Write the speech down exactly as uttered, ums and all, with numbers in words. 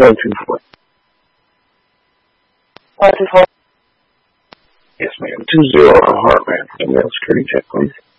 One two four. One two four. Yes, ma'am. Two zero on Heartland. Email security check, please.